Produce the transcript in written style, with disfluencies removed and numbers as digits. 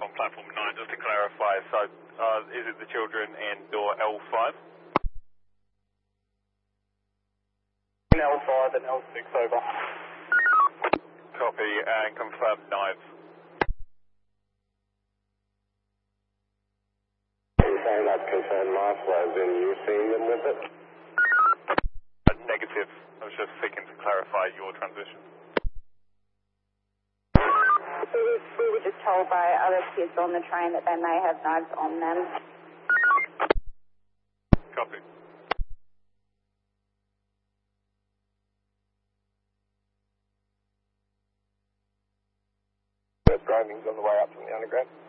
on platform 9, just to clarify, so is it the children and door L5? L5 and L6 over. Copy, and confirm knives. You're saying that's confirmed Marshall, as in you seeing them with it? Negative. I was just seeking to clarify your transition. We were just told by other kids on the train that they may have knives on them. Copy. Driving's on the way up from the underground.